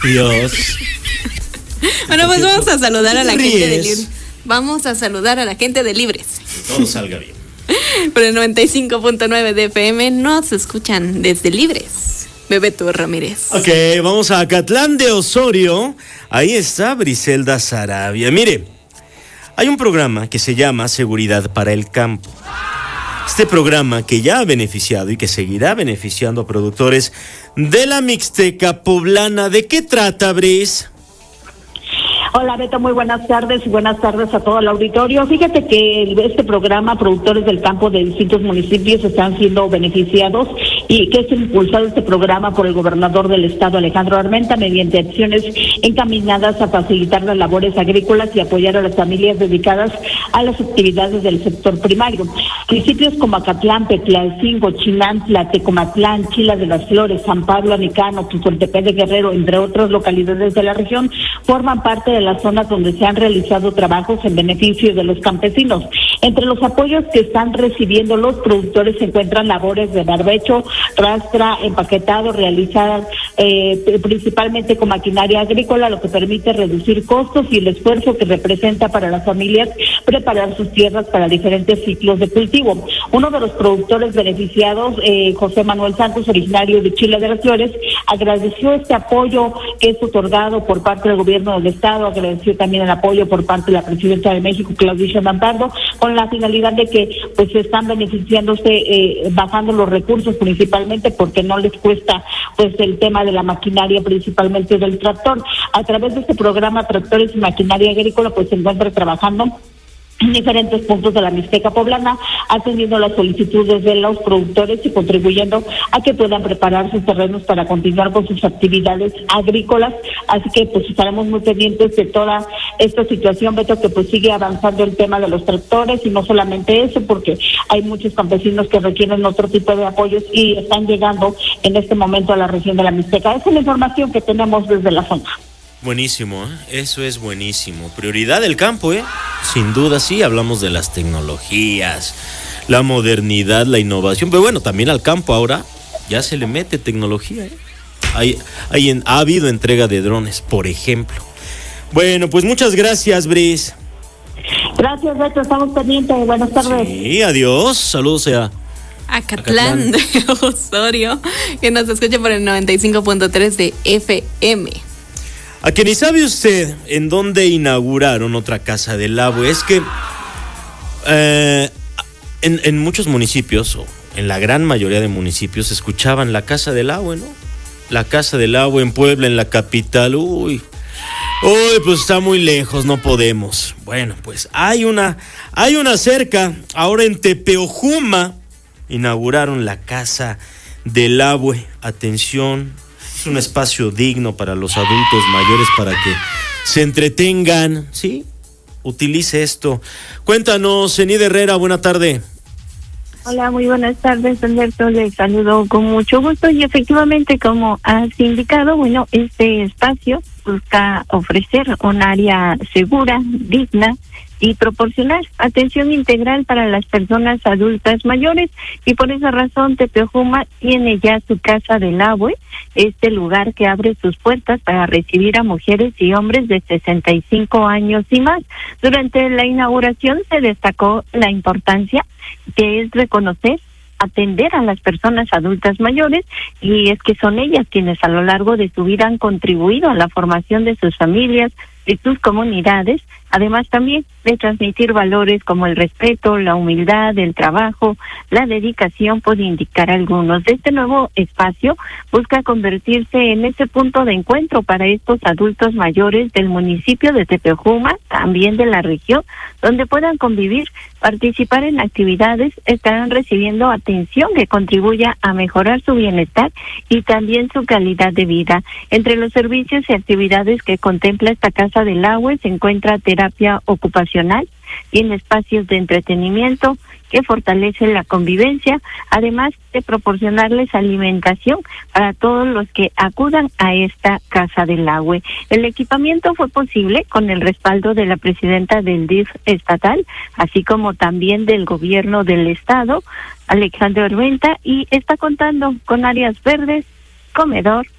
Dios. Bueno, pues vamos a saludar a la gente de Libres. Vamos a saludar a la gente de Libres. Que todo salga bien. Por el 95.9 de FM nos escuchan desde Libres. Bebeto Ramírez. Ok, vamos a Acatlán de Osorio. Ahí está Briselda Sarabia. Mire, hay un programa que se llama Seguridad para el Campo. Este programa que ya ha beneficiado y que seguirá beneficiando a productores de la Mixteca poblana. ¿De qué trata, Bris? Hola Beto, muy buenas tardes y buenas tardes a todo el auditorio. Fíjate que este programa, productores del campo de distintos municipios están siendo beneficiados y que es impulsado este programa por el gobernador del estado, Alejandro Armenta, mediante acciones encaminadas a facilitar las labores agrícolas y apoyar a las familias dedicadas a las actividades del sector primario. Municipios como Acatlán, Petlalcingo, Chinantla, Tecomatlán, Chila de las Flores, San Pablo, Anicano, Tuzoltepec de Guerrero, entre otras localidades de la región, forman parte de las zonas donde se han realizado trabajos en beneficio de los campesinos. Entre los apoyos que están recibiendo los productores se encuentran labores de barbecho, rastra, empaquetado, realizadas principalmente con maquinaria agrícola, lo que permite reducir costos y el esfuerzo que representa para las familias preparar sus tierras para diferentes ciclos de cultivo. Uno de los productores beneficiados, José Manuel Santos, originario de Chile de las Flores, agradeció este apoyo que es otorgado por parte del gobierno del estado, agradeció también el apoyo por parte de la presidenta de México, Claudia Sheinbaum Pardo, con la finalidad de que pues están beneficiándose, bajando los recursos principalmente porque no les cuesta pues el tema de la maquinaria, principalmente del tractor. A través de este programa Tractores y Maquinaria Agrícola pues se encuentra trabajando en diferentes puntos de la Mixteca poblana, atendiendo las solicitudes de los productores y contribuyendo a que puedan preparar sus terrenos para continuar con sus actividades agrícolas. Así que pues estaremos muy pendientes de toda esta situación, Beto, que pues sigue avanzando el tema de los tractores y no solamente eso, porque hay muchos campesinos que requieren otro tipo de apoyos y están llegando en este momento a la región de la Mixteca. Esa es la información que tenemos desde la zona. Buenísimo, eso es buenísimo. Prioridad del campo, sin duda sí, hablamos de las tecnologías, la modernidad, la innovación, pero bueno, también al campo ahora ya se le mete tecnología, ha habido entrega de drones, por ejemplo. Bueno, pues muchas gracias, Bris. Gracias, Beto, estamos pendientes, buenas tardes. Sí, adiós, saludos a Acatlán de Osorio, que nos escucha por el 95.3 de FM. A que ni sabe usted en dónde inauguraron otra casa del agua. Es que en muchos municipios, o en la gran mayoría de municipios, escuchaban la casa del agua, ¿no? La casa del agua en Puebla, en la capital. Uy, pues está muy lejos, no podemos. Bueno, pues hay una cerca. Ahora en Tepeojuma inauguraron la casa del agua. Atención. Es un espacio digno para los adultos mayores para que se entretengan, ¿sí? Utilice esto. Cuéntanos, Enid Herrera, buena tarde. Hola, muy buenas tardes, Alberto, les saludo con mucho gusto y efectivamente, como has indicado, bueno, este espacio busca ofrecer un área segura, digna y proporcionar atención integral para las personas adultas mayores, y por esa razón Tepeojuma tiene ya su Casa del Agua, este lugar que abre sus puertas para recibir a mujeres y hombres de 65 años y más. Durante la inauguración se destacó la importancia que es reconocer, atender a las personas adultas mayores, y es que son ellas quienes a lo largo de su vida han contribuido a la formación de sus familias, de sus comunidades, además también de transmitir valores como el respeto, la humildad, el trabajo, la dedicación, por indicar algunos. Este nuevo espacio busca convertirse en ese punto de encuentro para estos adultos mayores del municipio de Tepeojuma, también de la región, donde puedan convivir, participar en actividades, estarán recibiendo atención que contribuya a mejorar su bienestar y también su calidad de vida. Entre los servicios y actividades que contempla esta Casa del Agua se encuentra terapia ocupacional, tiene espacios de entretenimiento que fortalecen la convivencia, además de proporcionarles alimentación para todos los que acudan a esta Casa del Agua. El equipamiento fue posible con el respaldo de la presidenta del DIF estatal, así como también del gobierno del estado, Alejandro Armenta, y está contando con áreas verdes, comedor,